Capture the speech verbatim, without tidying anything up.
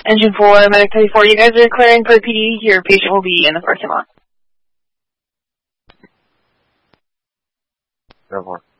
Engine four, Medic thirty-four, you guys are clearing for P D. Your patient will be in the parking lot. Go for it.